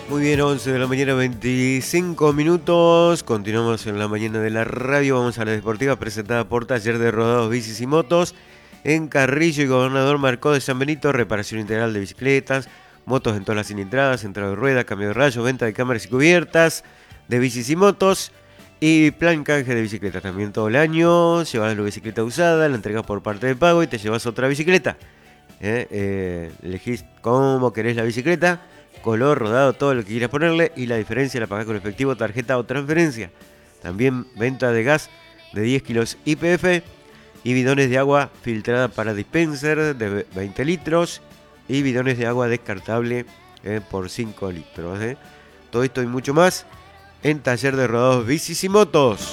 Muy bien, 11 de la mañana, 25 minutos. Continuamos en la mañana de la radio. Vamos a la deportiva presentada por Taller de Rodados, Bicis y Motos. En Carrillo y Gobernador Marcó de San Benito, reparación integral de bicicletas, motos en todas las cilindradas, entrada de ruedas, cambio de rayos, venta de cámaras y cubiertas de bicis y motos. Y plan canje de bicicletas también todo el año. Llevas la bicicleta usada, la entregas por parte de pago y te llevas otra bicicleta. Elegís cómo querés la bicicleta, color, rodado, todo lo que quieras ponerle, y la diferencia la pagás con efectivo, tarjeta o transferencia. También venta de gas de 10 kilos YPF y bidones de agua filtrada para dispenser de 20 litros y bidones de agua descartable por 5 litros. Todo esto y mucho más en Taller de Rodados, Bicis y Motos.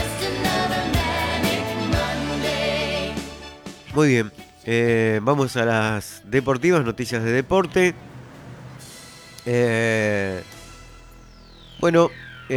Muy bien, vamos a las deportivas, noticias de deporte. Bueno,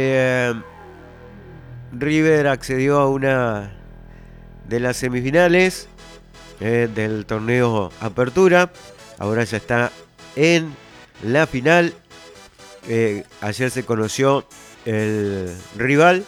River accedió a una de las semifinales del torneo Apertura. Ahora ya está en la final. Ayer se conoció el rival,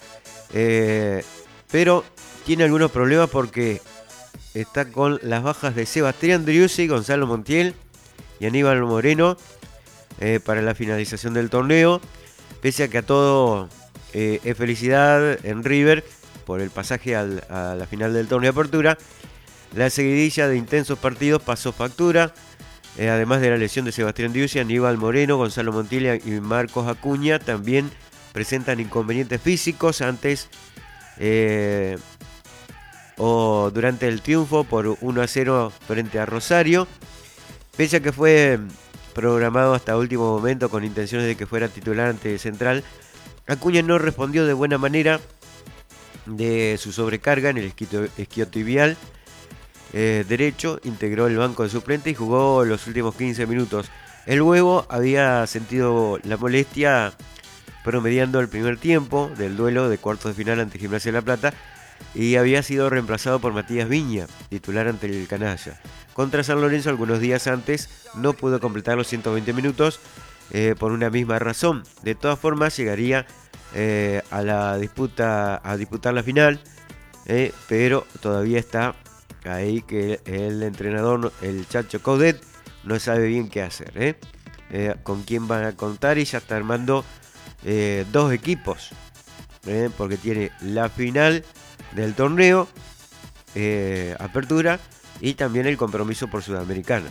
pero tiene algunos problemas porque está con las bajas de Sebastián Driussi, Gonzalo Montiel y Aníbal Moreno para la finalización del torneo. Pese a que a todo es felicidad en River por el pasaje a la final del torneo de Apertura, la seguidilla de intensos partidos pasó factura. Además de la lesión de Sebastián Driussi, Aníbal Moreno, Gonzalo Montiel y Marcos Acuña también presentan inconvenientes físicos antes o durante el triunfo por 1-0 frente a Rosario. Pese a que fue programado hasta último momento con intenciones de que fuera titular ante Central, Acuña no respondió de buena manera de su sobrecarga en el isquiotibial derecho, integró el banco de suplente y jugó los últimos 15 minutos. El huevo había sentido la molestia promediando el primer tiempo del duelo de cuartos de final ante Gimnasia de La Plata y había sido reemplazado por Matías Viña, titular ante el Canalla. Contra San Lorenzo algunos días antes no pudo completar los 120 minutos por una misma razón. De todas formas llegaría a disputar la final, pero todavía está ahí que el entrenador, el Chacho Coudet, no sabe bien qué hacer, con quién van a contar, y ya está armando dos equipos, porque tiene la final del torneo Apertura y también el compromiso por Sudamericana.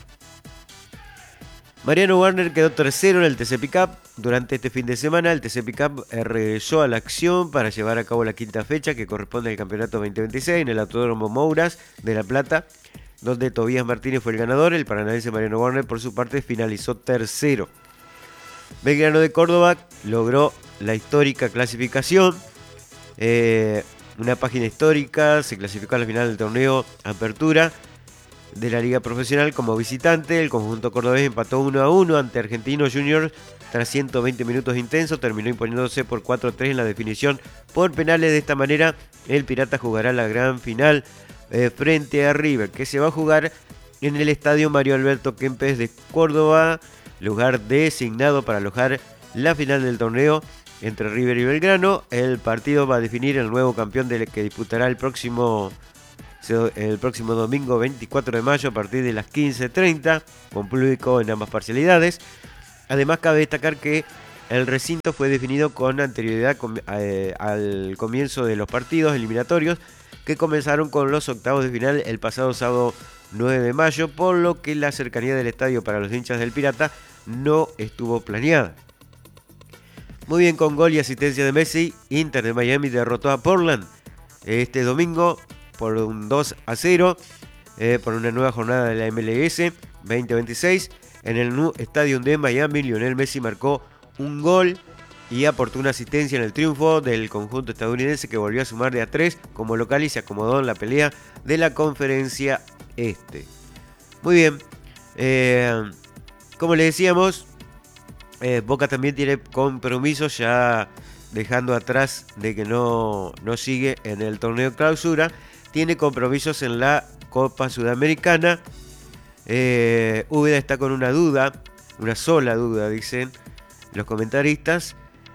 Mariano Warner quedó tercero en el TC Pickup. Durante este fin de semana el TC Pickup regresó a la acción para llevar a cabo la quinta fecha que corresponde al campeonato 2026 en el Autódromo Mouras de La Plata, donde Tobías Martínez fue el ganador. El paranaense Mariano Warner por su parte finalizó tercero. Belgrano de Córdoba logró la histórica clasificación, una página histórica. Se clasificó a la final del torneo Apertura de la Liga Profesional como visitante. El conjunto cordobés empató 1-1 ante Argentinos Juniors tras 120 minutos intensos. Terminó imponiéndose por 4-3 en la definición por penales. De esta manera el Pirata jugará la gran final frente a River, que se va a jugar en el estadio Mario Alberto Kempes de Córdoba, lugar designado para alojar la final del torneo entre River y Belgrano. El partido va a definir el nuevo campeón que disputará el próximo domingo 24 de mayo a partir de las 15:30 con público en ambas parcialidades. Además cabe destacar que el recinto fue definido con anterioridad al comienzo de los partidos eliminatorios que comenzaron con los octavos de final el pasado sábado 9 de mayo, por lo que la cercanía del estadio para los hinchas del Pirata no estuvo planeada. Muy bien, con gol y asistencia de Messi, Inter de Miami derrotó a Portland este domingo por un 2-0 por una nueva jornada de la MLS 2026. En el New Stadium de Miami, Lionel Messi marcó un gol y aportó una asistencia en el triunfo del conjunto estadounidense, que volvió a sumar de a 3 como local y se acomodó en la pelea de la Conferencia Este. Muy bien, como les decíamos, Boca también tiene compromisos, ya dejando atrás de que no sigue en el torneo clausura. Tiene compromisos en la Copa Sudamericana. Úbeda está con una sola duda, dicen, los comentaristas.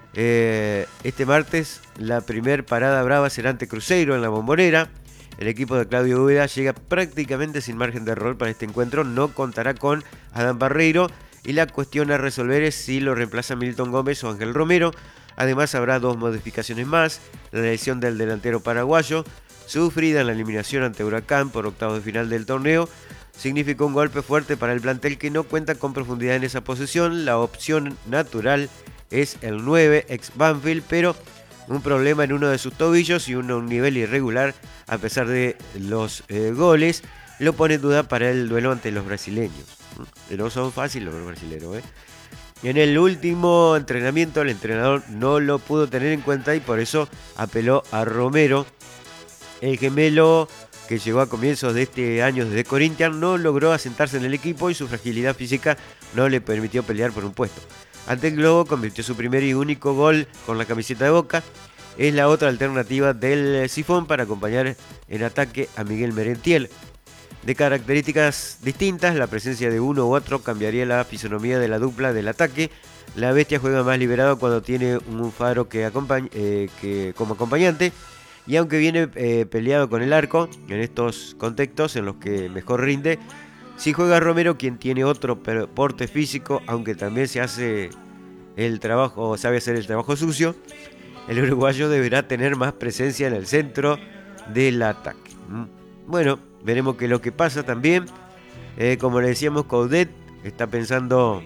Este martes la primer parada brava será ante Cruzeiro en la Bombonera. El equipo de Claudio Úbeda llega prácticamente sin margen de error para este encuentro. No contará con Adán Barreiro y la cuestión a resolver es si lo reemplaza Milton Gómez o Ángel Romero. Además habrá dos modificaciones más. La lesión del delantero paraguayo, sufrida en la eliminación ante Huracán por octavos de final del torneo, significó un golpe fuerte para el plantel que no cuenta con profundidad en esa posición. La opción natural es el 9 ex Banfield, pero un problema en uno de sus tobillos y un nivel irregular a pesar de los goles lo pone en duda para el duelo ante los brasileños. No son fáciles los brasileños. En el último entrenamiento el entrenador no lo pudo tener en cuenta y por eso apeló a Romero. El gemelo, que llegó a comienzos de este año desde Corinthians, no logró asentarse en el equipo y su fragilidad física no le permitió pelear por un puesto. Ante el Globo convirtió su primer y único gol con la camiseta de Boca. Es la otra alternativa del Sifón para acompañar en ataque a Miguel Merentiel. De características distintas, la presencia de uno u otro cambiaría la fisonomía de la dupla del ataque. La bestia juega más liberado cuando tiene un Faro como acompañante. Y aunque viene peleado con el arco, en estos contextos en los que mejor rinde, si juega Romero, quien tiene otro porte físico, aunque también se hace el trabajo, sabe hacer el trabajo sucio, el uruguayo deberá tener más presencia en el centro del ataque. Bueno, veremos qué es lo que pasa también. Como le decíamos, Coudet está pensando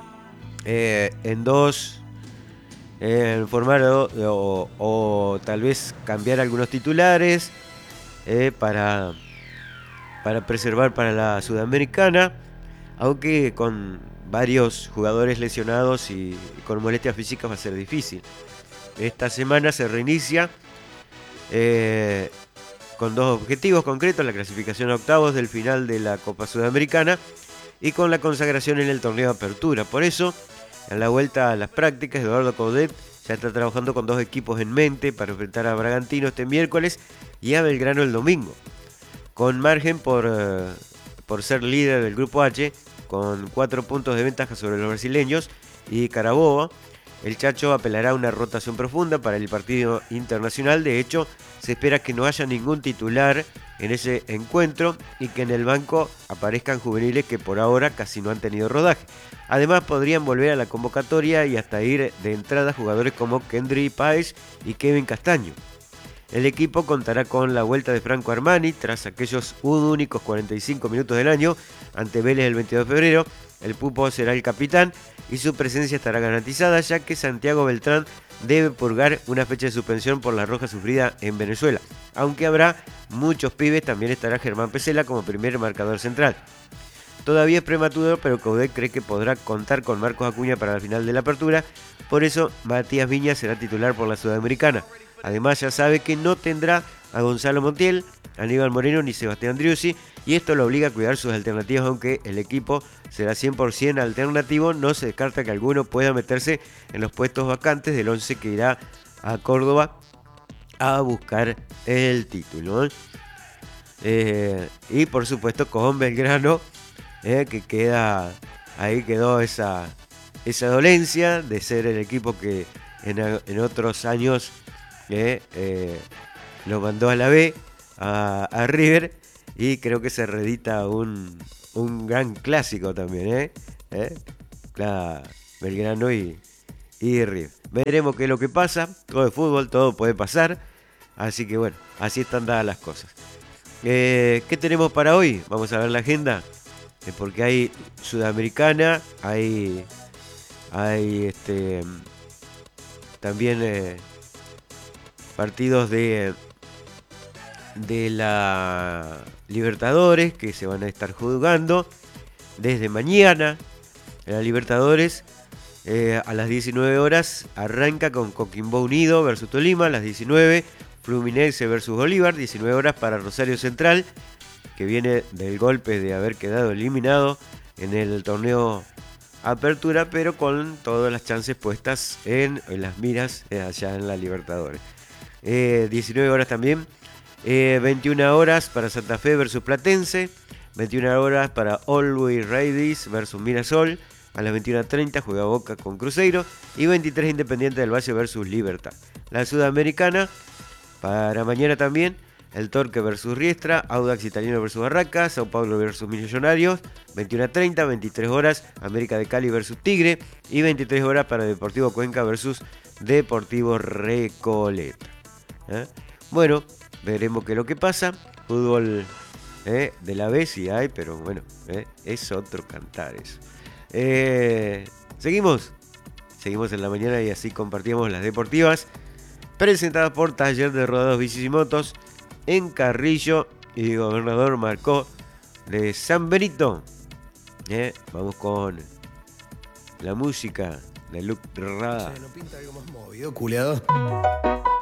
en dos, formar o tal vez cambiar algunos titulares para preservar para la Sudamericana, aunque con varios jugadores lesionados y con molestias físicas va a ser difícil. Esta semana se reinicia con dos objetivos concretos: la clasificación a octavos del final de la Copa Sudamericana y con la consagración en el torneo de apertura. Por eso, en la vuelta a las prácticas, Eduardo Coudet ya está trabajando con dos equipos en mente para enfrentar a Bragantino este miércoles y a Belgrano el domingo. Con margen por ser líder del grupo H, con 4 puntos de ventaja sobre los brasileños y Carabobo, el Chacho apelará a una rotación profunda para el partido internacional. De hecho, se espera que no haya ningún titular en ese encuentro y que en el banco aparezcan juveniles que por ahora casi no han tenido rodaje. Además, podrían volver a la convocatoria y hasta ir de entrada jugadores como Kendry Páez y Kevin Castaño. El equipo contará con la vuelta de Franco Armani tras aquellos únicos 45 minutos del año ante Vélez el 22 de febrero. El Pupo será el capitán y su presencia estará garantizada, ya que Santiago Beltrán debe purgar una fecha de suspensión por la roja sufrida en Venezuela. Aunque habrá muchos pibes, también estará Germán Pesela como primer marcador central. Todavía es prematuro, pero Coudet cree que podrá contar con Marcos Acuña para la final de la apertura. Por eso, Matías Viñas será titular por la Sudamericana. Además, ya sabe que no tendrá a Gonzalo Montiel, Aníbal Moreno ni Sebastián Driussi, y esto lo obliga a cuidar sus alternativas. Aunque el equipo será 100% alternativo, no se descarta que alguno pueda meterse en los puestos vacantes del 11 que irá a Córdoba a buscar el título. Y por supuesto con Belgrano, que quedó esa dolencia de ser el equipo que en otros años lo mandó a la B, a River, y creo que se reedita un gran clásico también, Belgrano y River. Veremos qué es lo que pasa. Todo es fútbol, todo puede pasar, así que bueno, así están dadas las cosas. ¿Qué tenemos para hoy? Vamos a ver la agenda, porque hay Sudamericana, hay también partidos de la Libertadores que se van a estar jugando desde mañana. La Libertadores a las 19 horas arranca con Coquimbo Unido versus Tolima. A las 19, Fluminense versus Bolívar. 19 horas para Rosario Central, que viene del golpe de haber quedado eliminado en el torneo Apertura, pero con todas las chances puestas en las miras allá en la Libertadores. 19 horas también, 21 horas para Santa Fe versus Platense, 21 horas para Always Ready versus Mirasol, A las 21:30 juega Boca con Cruzeiro y 23 Independiente del Valle versus Libertad. La Sudamericana, para mañana también, el Torque versus Riestra, Audax Italiano versus Barracas, Sao Paulo versus Millonarios, 21:30, 23 horas, América de Cali versus Tigre y 23 horas para Deportivo Cuenca versus Deportivo Recoleta. Bueno, veremos qué es lo que pasa. Fútbol de la B sí hay, pero bueno, es otro cantar eso. Seguimos en la mañana y así compartimos las deportivas presentadas por Taller de Rodados, Bicis y Motos en Carrillo y Gobernador Marcó de San Benito. Vamos con la música de Luke Rada. ¿No pinta algo más movido, culeado?